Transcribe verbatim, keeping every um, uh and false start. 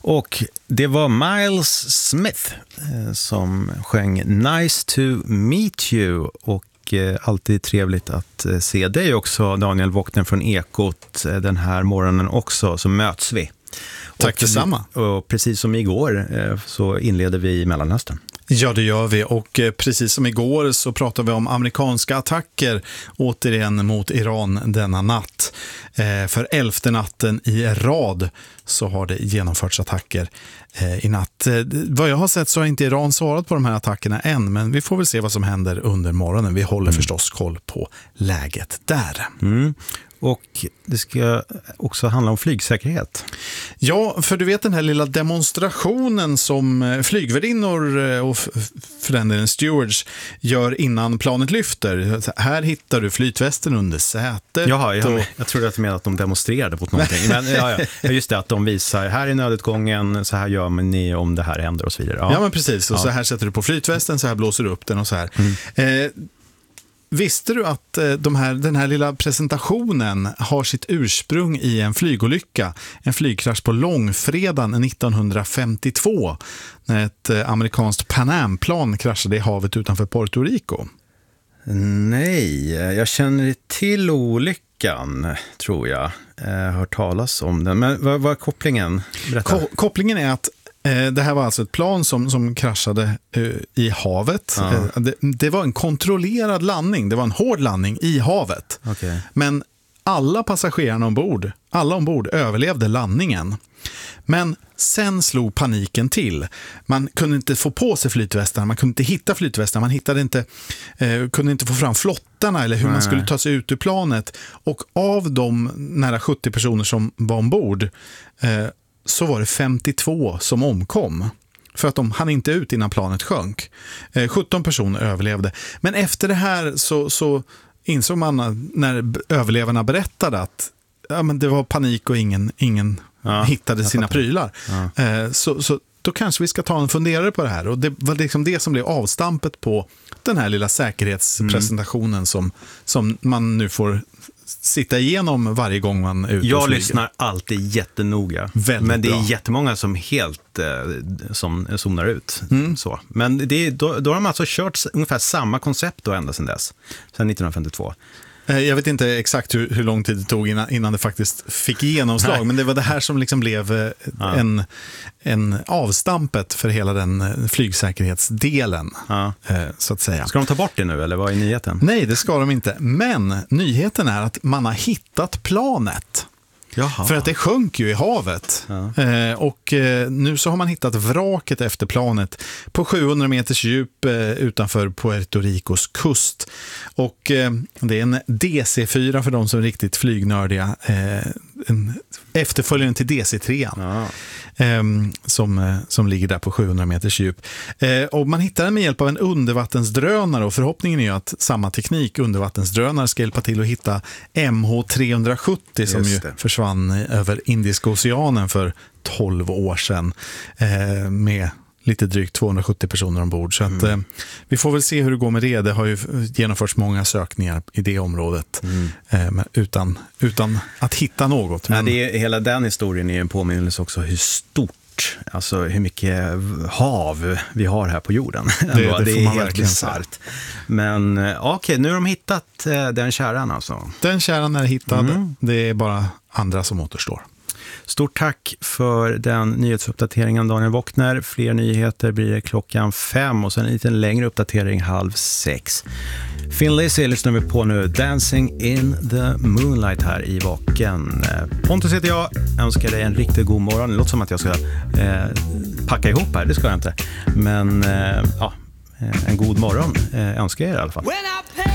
Och det var Miles Smith eh, som sjöng Nice to meet you. Och eh, alltid trevligt att eh, se dig också, Daniel Wockner från Ekot, eh, den här morgonen också, så möts vi. Tack detsamma. Och, och precis som igår eh, så inleder vi Mellanöstern. Ja, det gör vi, och precis som igår så pratar vi om amerikanska attacker återigen mot Iran denna natt. Eh, för elfte natten i rad så har det genomförts attacker eh, i natt. Eh, vad jag har sett så har inte Iran svarat på de här attackerna än, men vi får väl se vad som händer under morgonen. Vi håller mm. förstås koll på läget där. Mm. Och det ska också handla om flygsäkerhet. Ja, för du vet den här lilla demonstrationen som flygvärdinnor och för den delen stewards gör innan planet lyfter. Här hittar du flytvästen under sätet. Jaha, jag, och... jag trodde att du menade att de demonstrerade mot någonting. Men ja, ja, just det, att de visar, här är nödutgången, så här gör ni om det här händer och så vidare. Ja, ja men precis. Och ja. Så här sätter du på flytvästen, så här blåser du upp den och så här. Mm. Eh, Visste du att de här, den här lilla presentationen har sitt ursprung i en flygolycka, en flygkrasch på långfredagen nittonhundrafemtiotvå när ett amerikanskt Pan Am-plan kraschade i havet utanför Puerto Rico? Nej, jag känner till olyckan, tror jag. Jag har hört talas om den. Men vad var kopplingen? Berätta. Ko- kopplingen är att det här var alltså ett plan som, som kraschade uh, i havet. Ja. Uh, det, det var en kontrollerad landning. Det var en hård landning i havet. Okay. Men alla passagerarna ombord, alla ombord överlevde landningen. Men sen slog paniken till. Man kunde inte få på sig flytvästarna, man kunde inte hitta flytvästarna, man hittade inte, uh, kunde inte få fram flottarna eller hur nej, man skulle ta sig ut ur planet. Och av de nära sjuttio personer som var ombord uh, så var det femtiotvå som omkom. För att de hann inte ut innan planet sjönk. Eh, sjutton personer överlevde. Men efter det här så, så insåg man när överlevarna berättade att ja, men det var panik och ingen, ingen ja, hittade sina fattar. prylar. Ja. Eh, så, så då kanske vi ska ta en funderare på det här. Och det var liksom det som blev avstampet på den här lilla säkerhetspresentationen mm. som, som man nu får sitta igenom varje gång man är ute Jag och flyger. lyssnar alltid jättennoga. Väldigt men det är bra. Jättemånga som helt eh, som zonar ut. Mm. Så. Men det är, då, då har de alltså kört ungefär samma koncept då ända sedan dess. Sedan nittonhundrafemtiotvå. Jag vet inte exakt hur, hur lång tid det tog innan, innan det faktiskt fick genomslag. Nej. Men det var det här som liksom blev eh, ja. en, en avstampet för hela den flygsäkerhetsdelen. Ja. Eh, så att säga. Ska de ta bort det nu eller vad är nyheten? Nej, det ska de inte. Men nyheten är att man har hittat planet. Jaha. För att det sjönk ju i havet. Ja. Eh, och eh, nu så har man hittat vraket efter planet på sjuhundra meters djup eh, utanför Puerto Ricos kust. Och eh, det är en D C fyra för de som är riktigt flygnördiga. Eh, en efterföljaren till D C tre. Ja. Eh, som, eh, som ligger där på sjuhundra meters djup. Eh, och man hittar den med hjälp av en undervattensdrönare, och förhoppningen är ju att samma teknik, undervattensdrönare, ska hjälpa till att hitta M H tre sjuttio som ju försvann över Indiska oceanen för tolv år sedan eh, med lite drygt tvåhundrasjuttio personer ombord. Så att, mm. eh, vi får väl se hur det går med det. Det har ju genomförts många sökningar i det området mm. eh, men utan, utan att hitta något. Men... Ja, det är, hela den historien är en påminnelse också hur stort, alltså hur mycket hav vi har här på jorden. Det, det, det får är man helt bisarrt. Men okej, okay, nu har de hittat eh, den kärran alltså. Den kärran är hittad. Mm. Det är bara andra som återstår. Stort tack för den nyhetsuppdateringen, Daniel Wockner. Fler nyheter blir det klockan fem och sen en liten längre uppdatering halv sex. Thin Lizzy lyssnar vi på nu. Dancing in the Moonlight här i Vaken. Pontus heter jag. Jag önskar dig en riktigt god morgon. Det låter som att jag ska eh, packa ihop här. Det ska jag inte. Men eh, ja, en god morgon eh, önskar jag er i alla fall.